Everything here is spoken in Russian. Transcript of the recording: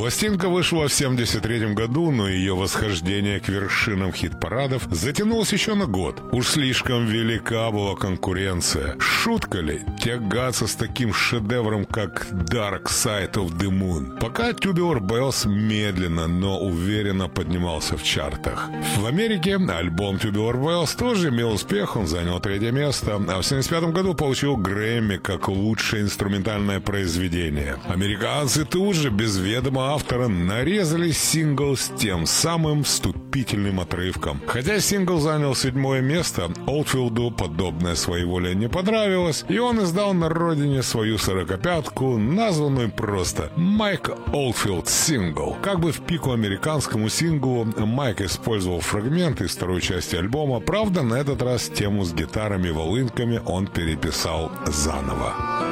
Пластинка вышла в 1973 году, но ее восхождение к вершинам хит-парадов затянулось еще на год. Уж слишком велика была конкуренция. Шутка ли тягаться с таким шедевром, как Dark Side of the Moon? Пока Tubular Bells медленно, но уверенно поднимался в чартах. В Америке альбом Tubular Bells тоже имел успех, он занял 3-е место, а в 1975 году получил Грэмми как лучшее инструментальное произведение. Американцы тут же без ведома автора нарезали сингл с тем самым вступительным отрывком. Хотя сингл занял 7-е место, Олдфилду подобная своеволие не понравилось, и он издал на родине свою 45-ку, названную просто Майк Олдфилд Сингл. Как бы в пику американскому синглу, Майк использовал фрагменты из второй части альбома, правда, на этот раз тему с гитарами и волынками он переписал заново.